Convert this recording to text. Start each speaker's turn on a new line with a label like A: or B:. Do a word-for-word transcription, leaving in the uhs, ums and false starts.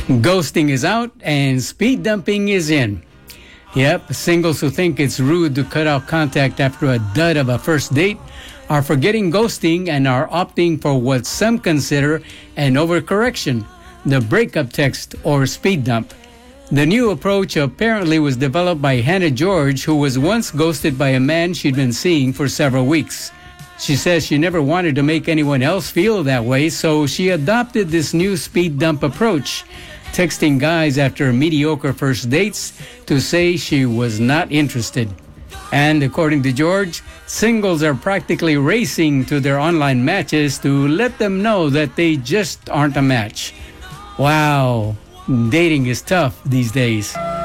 A: Ghosting is out and speed dumping is in. Yep, singles who think it's rude to cut off contact after a dud of a first date are forgetting ghosting and are opting for what some consider an overcorrection, the breakup text or speed dump. The new approach apparently was developed by Hannah George, who was once ghosted by a man she'd been seeing for several weeks. She says she never wanted to make anyone else feel that way, so she adopted this new speed dump approach, texting guys after mediocre first dates to say she was not interested. And according to George, singles are practically racing to their online matches to let them know that they just aren't a match. Wow, dating is tough these days.